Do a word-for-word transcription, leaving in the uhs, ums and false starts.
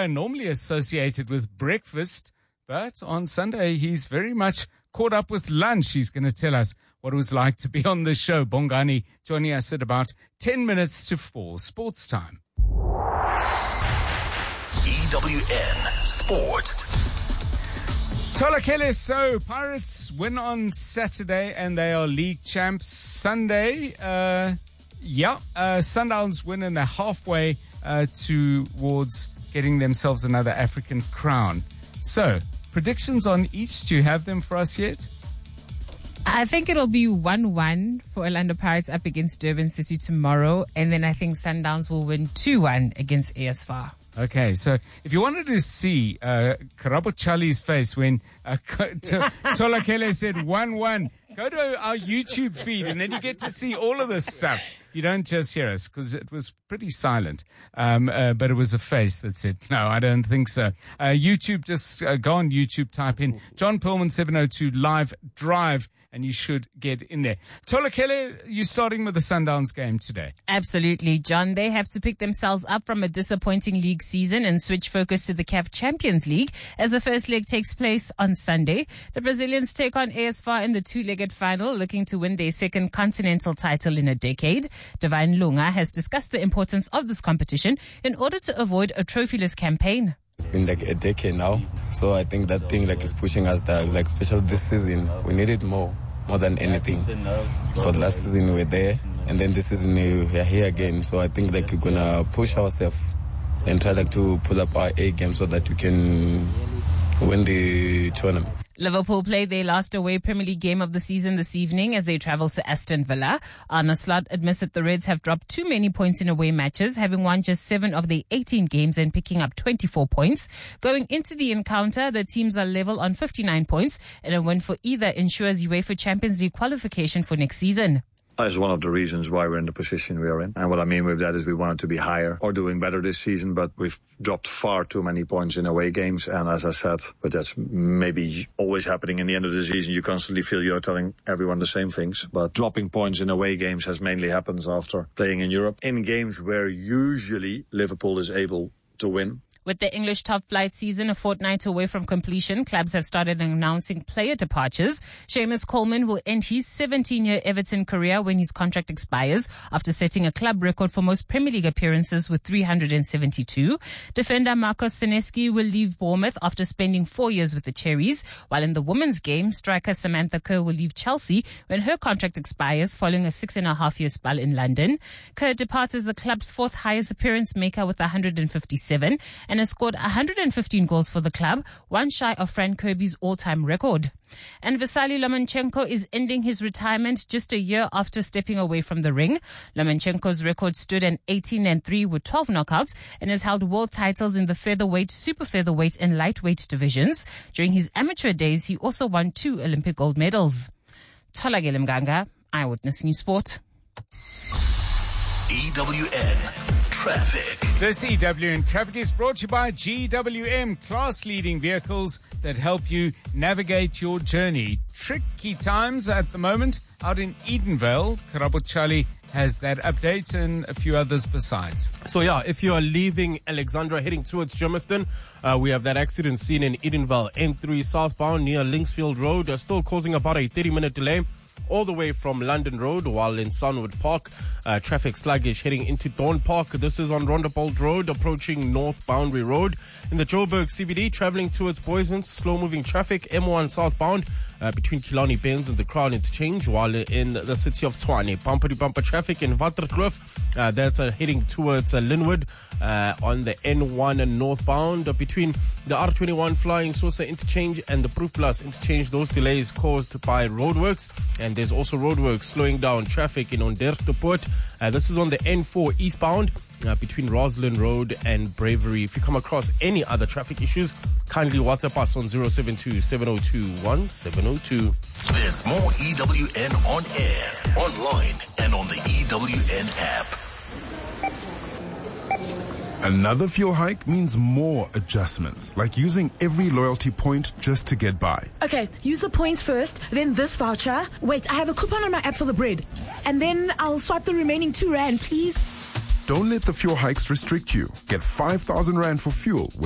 Bonga, normally associated with breakfast, but on Sunday he's very much caught up with lunch. He's going to tell us what it was like to be on the show. Bongani joining us at about ten minutes to four. Sports time. E W N Sport. Tolakele, so Pirates win on Saturday and they are league champs. Sunday, uh, yeah, uh, Sundowns win and they're halfway uh, towards getting themselves another African crown. So, predictions on each. Do you have them for us yet? I think it'll be one one for Orlando Pirates up against Durban City tomorrow. And then I think Sundowns will win two one against A S V A R. Okay, so if you wanted to see uh, Karabo Charlie's face when uh, Tolakele said one one, go to our YouTube feed and then you get to see all of this stuff. You don't just hear us because it was pretty silent, um, uh, but it was a face that said, no, I don't think so. Uh, YouTube, just uh, go on YouTube, type in John Perlman seven oh two live drive, and you should get in there. Tolakele, you're starting with the Sundowns game today. Absolutely, John. They have to pick themselves up from a disappointing league season and switch focus to the C A F Champions League as the first leg takes place on Sunday. The Brazilians take on A S V A R in the two-legged final, looking to win their second continental title in a decade. Divine Lunga has discussed the importance of this competition in order to avoid a trophyless campaign. It's been like a decade now, so I think that thing like is pushing us that, like, especially this season, we need it more, more than anything. Because last season we were there, and then this season we are here again. So I think like we're gonna push ourselves and try like to pull up our A game so that we can win the tournament. Liverpool play their last away Premier League game of the season this evening as they travel to Aston Villa. Arne Slot admits that the Reds have dropped too many points in away matches, having won just seven of their eighteen games and picking up twenty-four points. Going into the encounter, the teams are level on fifty-nine points, and a win for either ensures UEFA Champions League qualification for next season. That's one of the reasons why we're in the position we are in. And what I mean with that is we wanted to be higher or doing better this season, but we've dropped far too many points in away games. And as I said, but that's maybe always happening in the end of the season. You constantly feel you're telling everyone the same things. But dropping points in away games has mainly happened after playing in Europe. In games where usually Liverpool is able to win. With the English top flight season a fortnight away from completion, clubs have started announcing player departures. Seamus Coleman will end his seventeen-year Everton career when his contract expires after setting a club record for most Premier League appearances with three hundred seventy-two. Defender Marcos Senesi will leave Bournemouth after spending four years with the Cherries, while in the women's game, striker Samantha Kerr will leave Chelsea when her contract expires following a six and a half year spell in London. Kerr departs as the club's fourth highest appearance maker with one hundred fifty-seven and has scored one hundred fifteen goals for the club, one shy of Frank Kirby's all-time record. And Vasily Lomachenko is ending his retirement just a year after stepping away from the ring. Lomachenko's record stood at eighteen and three with twelve knockouts and has held world titles in the featherweight, super featherweight and lightweight divisions. During his amateur days, he also won two Olympic gold medals. Tolakele Mganga, Eyewitness News Sport. E W N Traffic. This E W N Traffic is brought to you by G W M, class-leading vehicles that help you navigate your journey. Tricky times at the moment out in Edenvale. Karabo Charlie has that update and a few others besides. So yeah, if you are leaving Alexandra heading towards Germiston, uh, we have that accident scene in Edenvale, N three southbound near Linksfield Road, uh, still causing about a thirty minute delay. All the way from London Road, while in Sunwood Park, uh, traffic sluggish heading into Dawn Park. This is on Rondebolt Road, approaching North Boundary Road. In the Joburg C B D, traveling towards Boysens, slow-moving traffic, M one southbound, uh, between Killarney Benz and the Crown Interchange, while in the city of Tshwane, bumper-to-bumper traffic in Waterkloof, uh, that's uh, heading towards uh, Linwood, uh, on the N one and northbound, uh, between the R twenty-one Flying Saucer Interchange and the Proof Plus Interchange. Those delays caused by roadworks, and there's also roadworks slowing down traffic in Onderstepoort. Uh, this is on the N four eastbound, uh, between Roslyn Road and Bravery. If you come across any other traffic issues, kindly WhatsApp us on zero seven two, seven oh two, one seven oh two. There's more E W N on air, online, and on the E W N app. Another fuel hike means more adjustments, like using every loyalty point just to get by. Okay, use the points first, then this voucher. Wait, I have a coupon on my app for the bread. And then I'll swipe the remaining two rand, please. Don't let the fuel hikes restrict you. Get five thousand rand for fuel